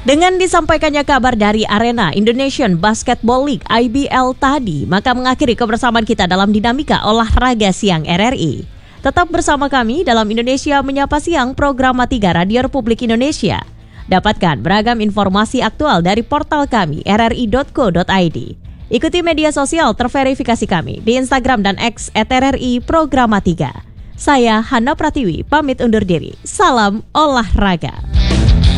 Dengan disampaikannya kabar dari Arena Indonesian Basketball League IBL tadi, maka mengakhiri kebersamaan kita dalam dinamika olahraga siang RRI. Tetap bersama kami dalam Indonesia Menyapa Siang program 3 Radio Republik Indonesia. Dapatkan beragam informasi aktual dari portal kami rri.co.id. Ikuti media sosial terverifikasi kami di Instagram dan X @RRI Programa 3. Saya Hana Pratiwi pamit undur diri. Salam olahraga.